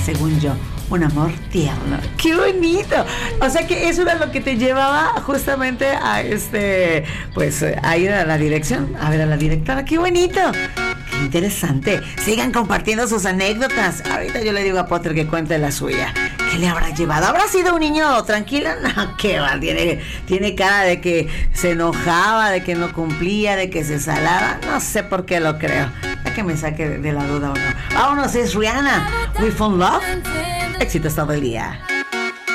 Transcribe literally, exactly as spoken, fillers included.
según yo, un amor tierno. ¡Qué bonito! O sea que eso era lo que te llevaba justamente a este, pues, a ir a la dirección, a ver a la directora. ¡Qué bonito! ¡Qué interesante! Sigan compartiendo sus anécdotas. Ahorita yo le digo a Potter que cuente la suya. ¿Qué le habrá llevado? ¿Habrá sido un niño tranquilo? No, qué va, tiene, tiene cara de que se enojaba, de que no cumplía, de que se salaba. No sé por qué lo creo. Ya que me saque de, de la duda o no. Vámonos, es Rihanna. We Found Love. Éxitos todo el día.